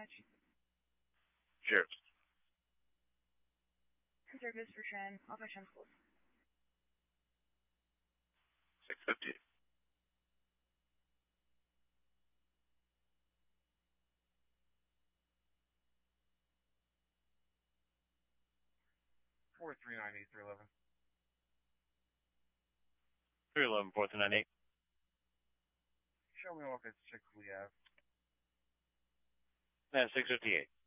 Cheers. Service for Shen. Alpha Shen Schools. 650. Four 398 311. 311 4398. Show me off at 6 Lee Ave. Yeah, 658.